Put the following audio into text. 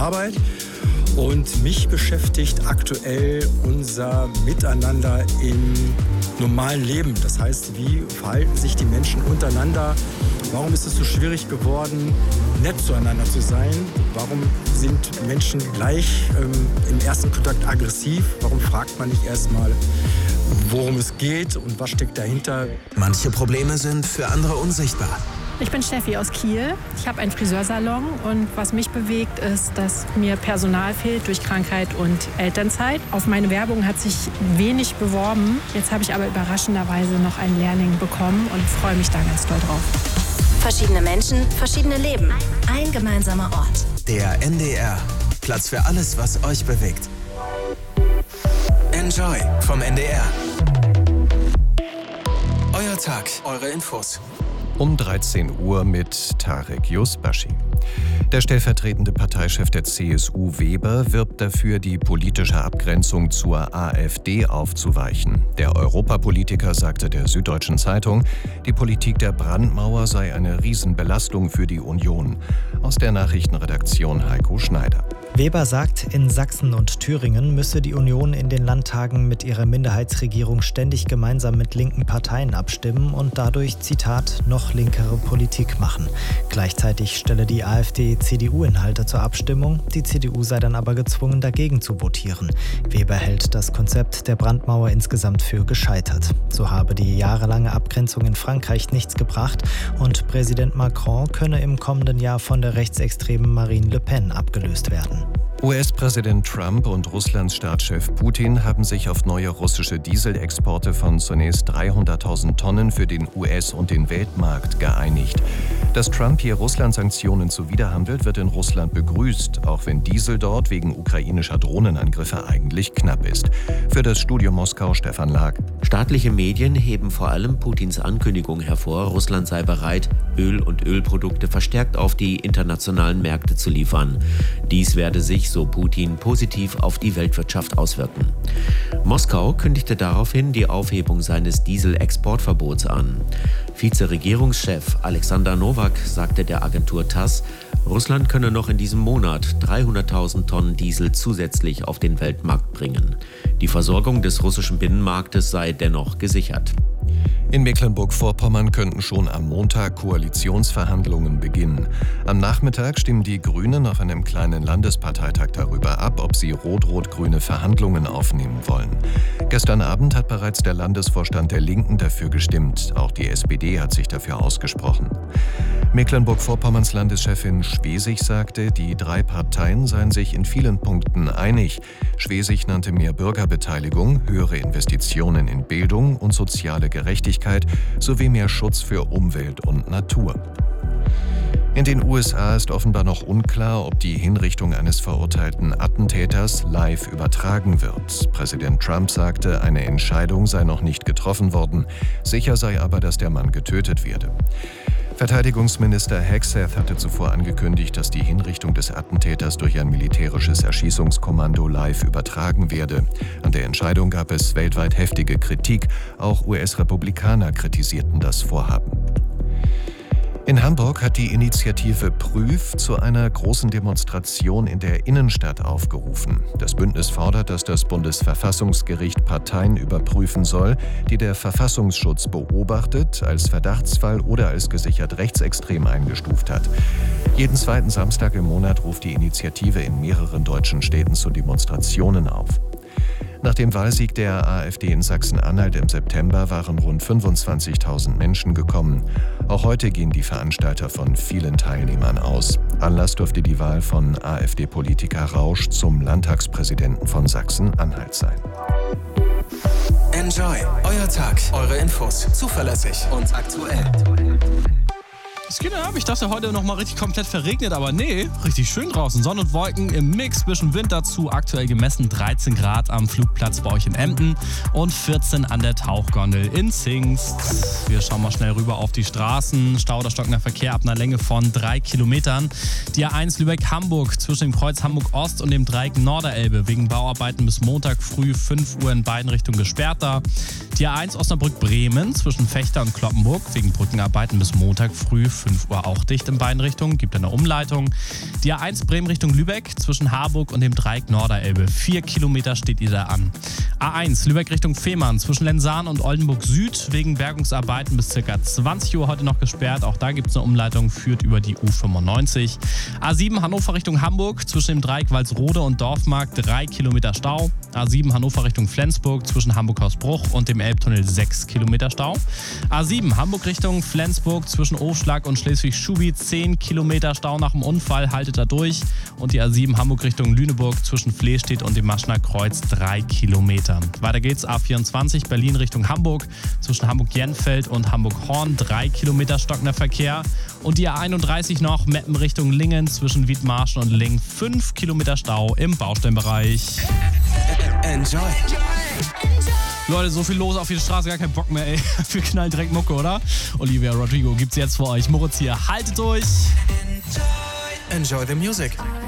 Arbeit. Und mich beschäftigt aktuell unser Miteinander im normalen Leben. Das heißt, wie verhalten sich die Menschen untereinander? Warum ist es so schwierig geworden, nett zueinander zu sein? Warum sind Menschen gleich im ersten Kontakt aggressiv? Warum fragt man nicht erstmal, worum es geht und was steckt dahinter? Manche Probleme sind für andere unsichtbar. Ich bin Steffi aus Kiel. Ich habe einen Friseursalon und was mich bewegt, ist, dass mir Personal fehlt durch Krankheit und Elternzeit. Auf meine Werbung hat sich wenig beworben. Jetzt habe ich aber überraschenderweise noch einen Lehrling bekommen und freue mich da ganz doll drauf. Verschiedene Menschen, verschiedene Leben. Ein gemeinsamer Ort. Der NDR. Platz für alles, was euch bewegt. Enjoy vom NDR. Euer Tag, eure Infos. Um 13 Uhr mit Tarek Yusbashi. Der stellvertretende Parteichef der CSU Weber wirbt dafür, die politische Abgrenzung zur AfD aufzuweichen. Der Europapolitiker sagte der Süddeutschen Zeitung, die Politik der Brandmauer sei eine Riesenbelastung für die Union. Aus der Nachrichtenredaktion Heiko Schneider. Weber sagt, in Sachsen und Thüringen müsse die Union in den Landtagen mit ihrer Minderheitsregierung ständig gemeinsam mit linken Parteien abstimmen und dadurch, Zitat, noch linkere Politik machen. Gleichzeitig stelle die AfD CDU-Inhalte zur Abstimmung, die CDU sei dann aber gezwungen, dagegen zu votieren. Weber hält das Konzept der Brandmauer insgesamt für gescheitert. So habe die jahrelange Abgrenzung in Frankreich nichts gebracht und Präsident Macron könne im kommenden Jahr von der rechtsextremen Marine Le Pen abgelöst werden. US-Präsident Trump und Russlands Staatschef Putin haben sich auf neue russische Dieselexporte von zunächst 300.000 Tonnen für den US- und den Weltmarkt geeinigt. Dass Trump hier Russland-Sanktionen zuwiderhandelt, wird in Russland begrüßt, auch wenn Diesel dort wegen ukrainischer Drohnenangriffe eigentlich knapp ist. Für das Studio Moskau Stefan Lag. Staatliche Medien heben vor allem Putins Ankündigung hervor, Russland sei bereit, Öl und Ölprodukte verstärkt auf die internationalen Märkte zu liefern. Dies werde sich, so Putin, positiv auf die Weltwirtschaft auswirken. Moskau kündigte daraufhin die Aufhebung seines Dieselexportverbots an. Vizeregierungschef Alexander Nowak sagte der Agentur TASS, Russland könne noch in diesem Monat 300.000 Tonnen Diesel zusätzlich auf den Weltmarkt bringen. Die Versorgung des russischen Binnenmarktes sei dennoch gesichert. In Mecklenburg-Vorpommern könnten schon am Montag Koalitionsverhandlungen beginnen. Am Nachmittag stimmen die Grünen auf einem kleinen Landesparteitag darüber ab, ob sie rot-rot-grüne Verhandlungen aufnehmen wollen. Gestern Abend hat bereits der Landesvorstand der Linken dafür gestimmt. Auch die SPD hat sich dafür ausgesprochen. Mecklenburg-Vorpommerns Landeschefin Schwesig sagte, die drei Parteien seien sich in vielen Punkten einig. Schwesig nannte mehr Bürgerbeteiligung, höhere Investitionen in Bildung und soziale Gerechtigkeit sowie mehr Schutz für Umwelt und Natur. In den USA ist offenbar noch unklar, ob die Hinrichtung eines verurteilten Attentäters live übertragen wird. Präsident Trump sagte, eine Entscheidung sei noch nicht getroffen worden. Sicher sei aber, dass der Mann getötet werde. Verteidigungsminister Hegseth hatte zuvor angekündigt, dass die Hinrichtung des Attentäters durch ein militärisches Erschießungskommando live übertragen werde. An der Entscheidung gab es weltweit heftige Kritik. Auch US-Republikaner kritisierten das Vorhaben. In Hamburg hat die Initiative Prüf zu einer großen Demonstration in der Innenstadt aufgerufen. Das Bündnis fordert, dass das Bundesverfassungsgericht Parteien überprüfen soll, die der Verfassungsschutz beobachtet, als Verdachtsfall oder als gesichert rechtsextrem eingestuft hat. Jeden zweiten Samstag im Monat ruft die Initiative in mehreren deutschen Städten zu Demonstrationen auf. Nach dem Wahlsieg der AfD in Sachsen-Anhalt im September waren rund 25.000 Menschen gekommen. Auch heute gehen die Veranstalter von vielen Teilnehmern aus. Anlass dürfte die Wahl von AfD-Politiker Rausch zum Landtagspräsidenten von Sachsen-Anhalt sein. Enjoy, euer Tag, eure Infos, zuverlässig und aktuell. Es geht ab. Ich dachte, heute noch mal richtig komplett verregnet, aber nee, richtig schön draußen. Sonne und Wolken im Mix, bisschen Wind dazu. Aktuell gemessen 13 Grad am Flugplatz bei euch in Emden und 14 an der Tauchgondel in Zingst. Wir schauen mal schnell rüber auf die Straßen. Stau oder stockender Verkehr ab einer Länge von 3 Kilometern. Die A1 Lübeck-Hamburg zwischen dem Kreuz Hamburg-Ost und dem Dreieck Norderelbe wegen Bauarbeiten bis Montag früh 5 Uhr in beiden Richtungen gesperrt da. Die A1 Osnabrück-Bremen zwischen Fechter und Cloppenburg wegen Brückenarbeiten bis Montag früh 5 Uhr auch dicht in beiden Richtungen, gibt eine Umleitung. Die A1 Bremen Richtung Lübeck zwischen Harburg und dem Dreieck Norderelbe. 4 Kilometer steht ihr da an. A1 Lübeck Richtung Fehmarn zwischen Lenzahn und Oldenburg Süd wegen Bergungsarbeiten bis ca. 20 Uhr heute noch gesperrt. Auch da gibt es eine Umleitung, führt über die U95. A7 Hannover Richtung Hamburg zwischen dem Dreieck Walsrode und Dorfmarkt 3 Kilometer Stau. A7 Hannover Richtung Flensburg zwischen Hamburg-Hausbruch und dem Elbtunnel 6 Kilometer Stau. A7 Hamburg Richtung Flensburg zwischen Ofschlag und Schleswig-Schubi 10 Kilometer Stau nach dem Unfall, haltet da durch. Und die A7 Hamburg Richtung Lüneburg zwischen Flehstedt und dem Maschner Kreuz 3 Kilometer. Weiter geht's A24 Berlin Richtung Hamburg zwischen Hamburg-Jenfeld und Hamburg-Horn 3 Kilometer stockender Verkehr. Und die A31 noch Meppen Richtung Lingen zwischen Wiedmarschen und Lingen 5 Kilometer Stau im Baustellenbereich. Enjoy. Leute, so viel los auf die Straße, gar keinen Bock mehr, ey. Wir knallen direkt Mucke, oder? Olivia Rodrigo gibt's jetzt für euch. Moritz hier, haltet durch. Enjoy the music.